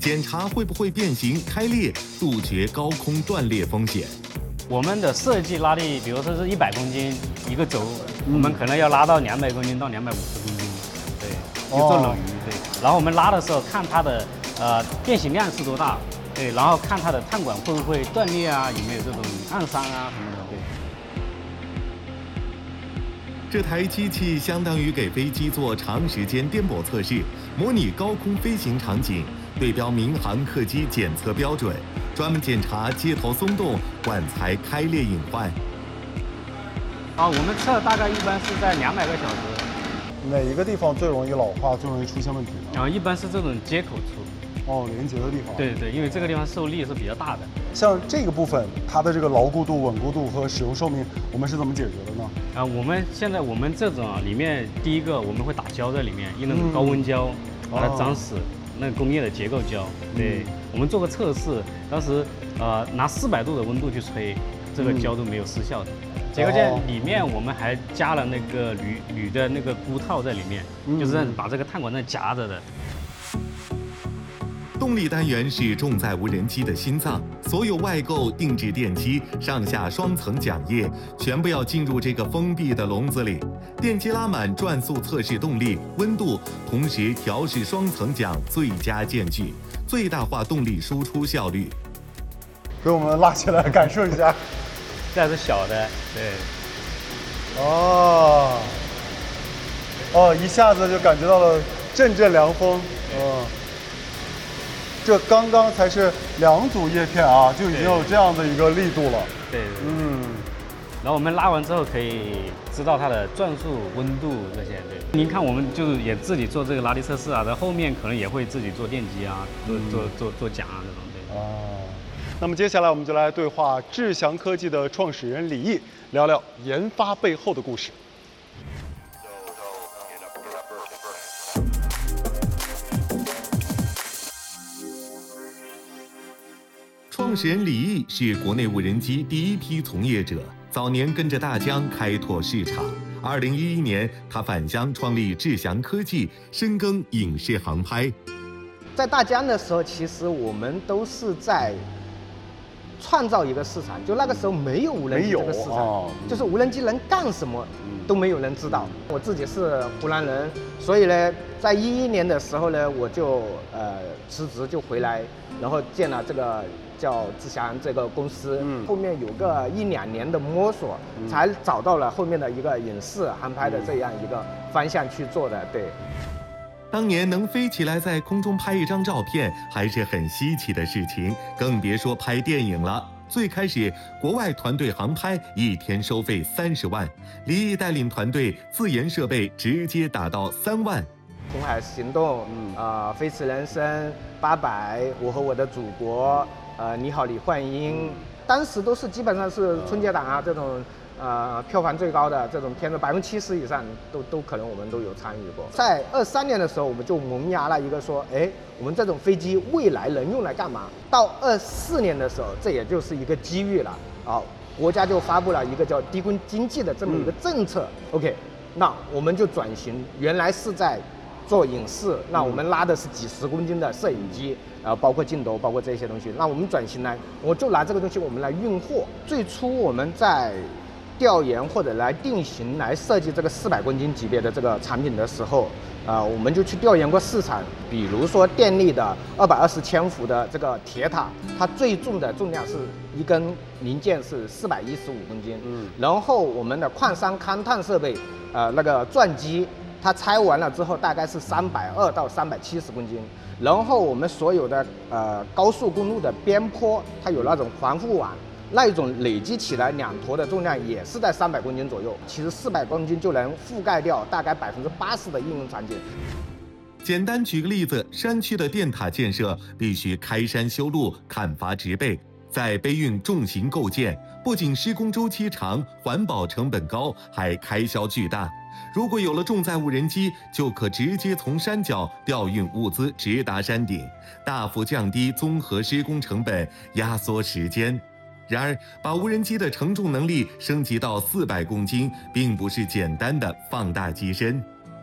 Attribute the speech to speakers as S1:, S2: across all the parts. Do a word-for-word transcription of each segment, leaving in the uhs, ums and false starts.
S1: 检查会不会变形开裂，杜绝高空断裂风险。
S2: 我们的设计拉力，比如说是一百公斤一个轴，嗯、我们可能要拉到两百公斤到两百五十公斤，对，就做鲈鱼，对。然后我们拉的时候看它的呃变形量是多大，对，然后看它的碳管会不会断裂啊，有没有这种暗伤啊什么的，对。
S1: 这台机器相当于给飞机做长时间颠簸测试，模拟高空飞行场景，对标民航客机检测标准，专门检查接头松动、管材开裂隐患。
S2: 啊，我们测大概一般是在两百个小时。
S3: 哪一个地方最容易老化、最容易出现问题呢？
S2: 啊，一般是这种接口处。
S3: 哦，连接的地方。
S2: 对对，因为这个地方受力是比较大的。
S3: 像这个部分，它的这个牢固度、稳固度和使用寿命，我们是怎么解决的呢？
S2: 啊，我们现在我们这种里面，第一个我们会打胶在里面，用那种高温胶把它粘死，那工业的结构胶。对，我们做个测试，当时呃拿四百度的温度去吹，这个胶都没有失效的。结构件里面我们还加了那个铝铝的那个箍套在里面，就是把这个碳管那夹着的。
S1: 动力单元是重载无人机的心脏，所有外购定制电机、上下双层桨叶全部要进入这个封闭的笼子里。电机拉满，转速测试动力、温度，同时调试双层桨最佳间距，最大化动力输出效率。
S3: 给我们拉起来感受一下。
S2: 这是小的，对。
S3: 哦，哦，一下子就感觉到了阵阵凉风。嗯。这刚刚才是两组叶片啊，就已经有这样的一个力度了。
S2: 对，
S3: 嗯。
S2: 然后我们拉完之后可以知道它的转速、温度这些。对，您看我们就是也自己做这个拉力测试啊，在后面可能也会自己做电机啊，做做做做桨啊这种。对。
S3: 哦。那么接下来我们就来对话智翔科技的创始人李毅，聊聊研发背后的故事。
S1: 创始人李毅是国内无人机第一批从业者，早年跟着大疆开拓市场。二零一一年，他返乡创立智翔科技，深耕影视航拍。
S4: 在大疆的时候，其实我们都是在创造一个市场，就那个时候没有无人机这个市场，哦、就是无人机能干什么都没有人知道。我自己是湖南人，所以呢，在一一年的时候呢，我就呃辞职就回来，然后建了这个叫智翔这个公司。嗯、后面有个一两年的摸索，嗯、才找到了后面的一个影视航拍的这样一个方向去做的。对。
S1: 当年能飞起来在空中拍一张照片还是很稀奇的事情，更别说拍电影了。最开始，国外团队航拍一天收费三十万，李毅带领团队自研设备直接打到三万。
S4: 红海行动，嗯啊、呃，飞驰人生，八百，我和我的祖国，呃，你好李焕英，当时都是基本上是春节档啊这种。呃，票房最高的这种片子，百分之七十以上都都可能我们都有参与过。在二三年的时候，我们就萌芽了一个说，哎，我们这种飞机未来能用来干嘛？到二四年的时候，这也就是一个机遇了啊，国家就发布了一个叫低空经济的这么一个政策。嗯、OK， 那我们就转型，原来是在做影视，那我们拉的是几十公斤的摄影机，然后包括镜头，包括这些东西。那我们转型来，我就拿这个东西我们来运货。最初我们在调研或者来定型来设计这个四百公斤级别的这个产品的时候，啊、呃，我们就去调研过市场，比如说电力的二百二十千伏的这个铁塔，它最重的重量是一根零件是四百一十五公斤，嗯，然后我们的矿山勘探设备，呃，那个钻机，它拆完了之后大概是三百二到三百七十公斤，然后我们所有的呃高速公路的边坡，它有那种防护网。那一种累积起来两坨的重量也是在三百公斤左右，其实四百公斤就能覆盖掉大概百分之八十的应用场景。
S1: 简单举个例子，山区的电塔建设必须开山修路、砍伐植被，再背运重型构件，不仅施工周期长、环保成本高，还开销巨大。如果有了重载无人机，就可直接从山脚调运物资直达山顶，大幅降低综合施工成本，压缩时间。然而，把无人机的承重能力升级到四百公斤，并不是简单的放大机身。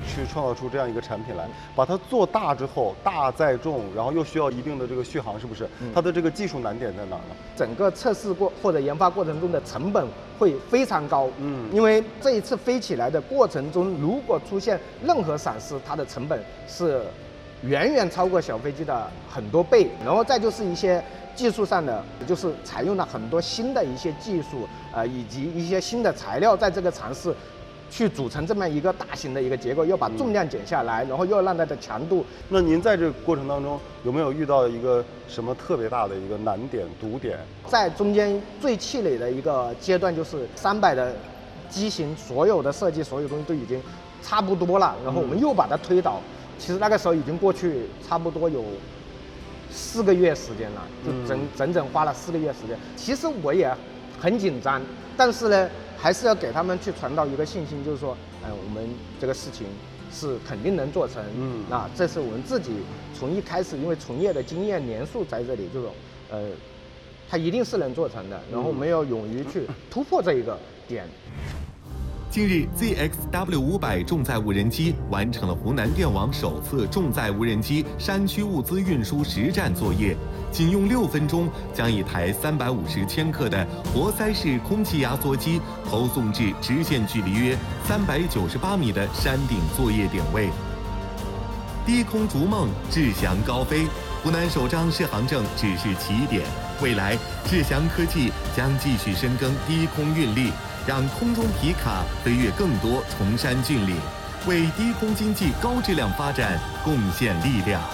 S3: 去创造出这样一个产品来，把它做大之后大载重，然后又需要一定的这个续航，是不是？它的这个技术难点在哪儿呢？
S4: 整个测试过或者研发过程中的成本会非常高，嗯，因为这一次飞起来的过程中，如果出现任何闪失，它的成本是远远超过小飞机的很多倍。然后再就是一些技术上的，就是采用了很多新的一些技术，呃，以及一些新的材料，在这个尝试去组成这么一个大型的一个结构，要把重量减下来，然后又让它的强度。
S3: 那您在这个过程当中有没有遇到一个什么特别大的一个难点、堵点？
S4: 在中间最气馁的一个阶段，就是三百的机型，所有的设计、所有东西都已经差不多了，然后我们又把它推倒。其实那个时候已经过去差不多有四个月时间了，就整整整花了四个月时间。其实我也很紧张，但是呢，还是要给他们去传导一个信心，就是说，哎、呃，我们这个事情是肯定能做成。嗯，那这是我们自己从一开始，因为从业的经验年数在这里，这种，呃，它一定是能做成的。然后我们要勇于去突破这一个点。
S1: 近日 ，Z X W 五百重载无人机完成了湖南电网首次重载无人机山区物资运输实战作业，仅用六分钟将一台三百五十千克的活塞式空气压缩机投送至直线距离约三百九十八米的山顶作业点位。低空逐梦，志翔高飞。湖南首张适航证只是起点，未来志翔科技将继续深耕低空运力，让空中皮卡飞越更多崇山峻岭，为低空经济高质量发展贡献力量。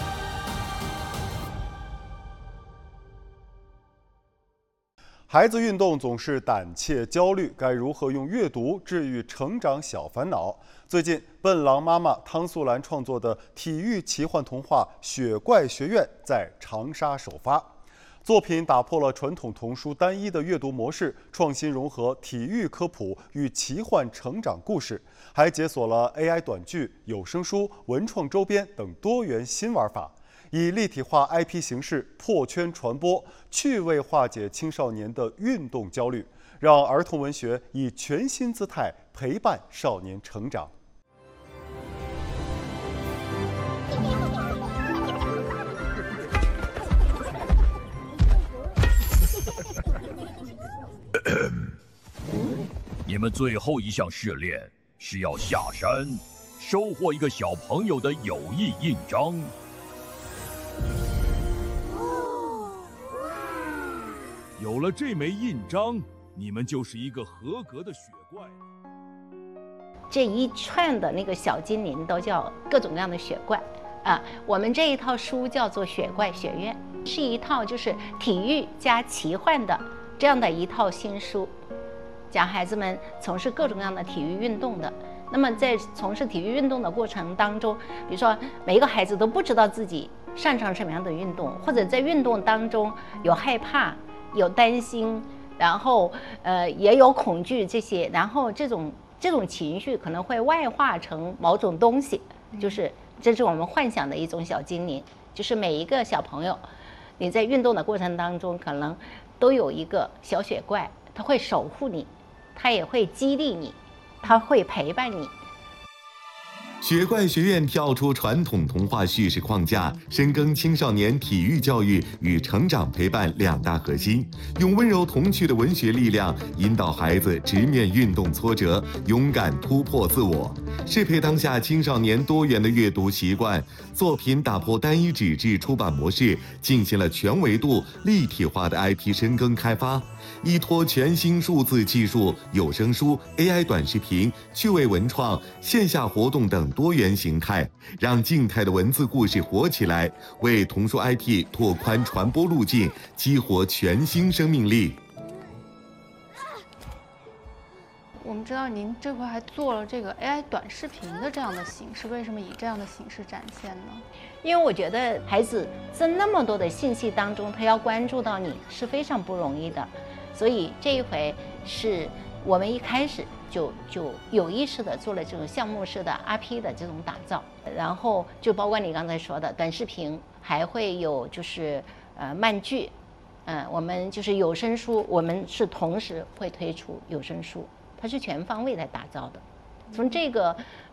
S3: 孩子运动总是胆怯焦虑，该如何用阅读治愈成长小烦恼？最近，笨狼妈妈汤素兰创作的体育奇幻童话《雪怪学院》在长沙首发。作品打破了传统童书单一的阅读模式，创新融合体育科普与奇幻成长故事，还解锁了 A I 短剧、有声书、文创周边等多元新玩法。以立体化 I P 形式破圈传播，趣味化解青少年的运动焦虑，让儿童文学以全新姿态陪伴少年成长。
S5: 你们最后一项试炼是要下山，收获一个小朋友的友谊印章。有了这枚印章，你们就是一个合格的雪怪。
S6: 这一串的那个小精灵都叫各种各样的雪怪啊。我们这一套书叫做《雪怪学院》，是一套就是体育加奇幻的这样的一套新书，讲孩子们从事各种各样的体育运动的。那么在从事体育运动的过程当中，比如说每一个孩子都不知道自己擅长什么样的运动，或者在运动当中有害怕、有担心，然后呃也有恐惧这些，然后这种这种情绪可能会外化成某种东西，就是这是我们幻想的一种小精灵，就是每一个小朋友，你在运动的过程当中可能都有一个小雪怪，它会守护你，它也会激励你，它会陪伴你。
S1: 雪怪学院跳出传统童话叙事框架，深耕青少年体育教育与成长陪伴两大核心，用温柔童趣的文学力量引导孩子直面运动挫折，勇敢突破自我，适配当下青少年多元的阅读习惯。作品打破单一纸质出版模式，进行了全维度立体化的 I P 深耕开发，依托全新数字技术、有声书、A I 短视频、趣味文创、线下活动等多元形态，让静态的文字故事活起来，为童书 I P 拓宽传播路径，激活全新生命力。
S7: 我们知道您这回还做了这个 A I 短视频的这样的形式，为什么以这样的形式展现呢？
S6: 因为我觉得孩子在那么多的信息当中，他要关注到你是非常不容易的，所以这一回是我们一开始就就有意识的做了这种项目式的 R P 的这种打造，然后就包括你刚才说的短视频，还会有就是呃漫剧，嗯、呃，我们就是有声书，我们是同时会推出有声书。它是全方位来打造的，从这个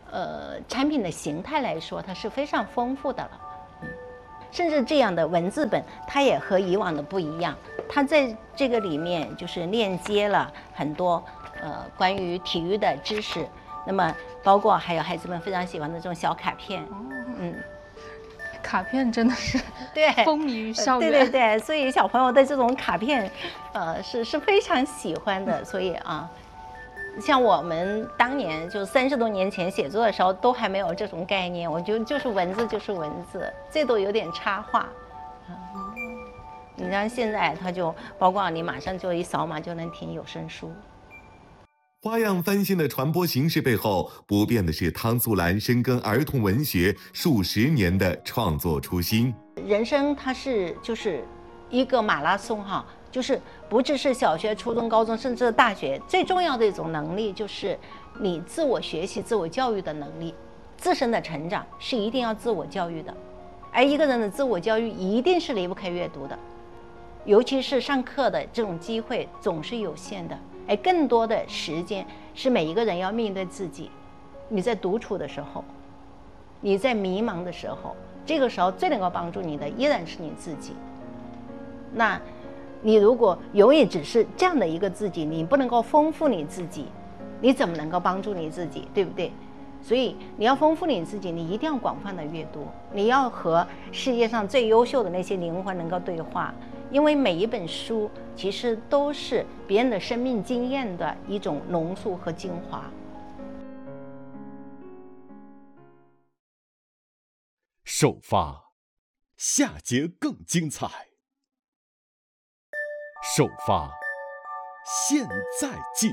S6: 呃产品的形态来说，它是非常丰富的了。嗯，甚至这样的文字本，它也和以往的不一样。它在这个里面就是链接了很多呃关于体育的知识，那么包括还有孩子们非常喜欢的这种小卡片。哦，嗯。
S7: 卡片真的是
S6: 对
S7: 风靡于校园，
S6: 对对对，所以小朋友的这种卡片，呃，是是非常喜欢的。所以啊，像我们当年就三十多年前写作的时候，都还没有这种概念，我觉得就是文字就是文字，最多有点插画。嗯，你像现在，它就包括你马上就一扫码就能听有声书。
S1: 花样翻新的传播形式背后，不变的是汤素兰深耕儿童文学数十年的创作初心。
S6: 人生它是就是一个马拉松哈，就是不只是小学、初中、高中，甚至大学，最重要的一种能力就是你自我学习、自我教育的能力。自身的成长是一定要自我教育的，而一个人的自我教育一定是离不开阅读的，尤其是上课的这种机会总是有限的。而更多的时间是每一个人要面对自己。你在独处的时候，你在迷茫的时候，这个时候最能够帮助你的依然是你自己。那你如果永远只是这样的一个自己，你不能够丰富你自己，你怎么能够帮助你自己，对不对？所以你要丰富你自己，你一定要广泛的阅读，你要和世界上最优秀的那些灵魂能够对话。因为每一本书其实都是别人的生命经验的一种浓缩和精华。
S8: 首发，下节更精彩。首发，现在继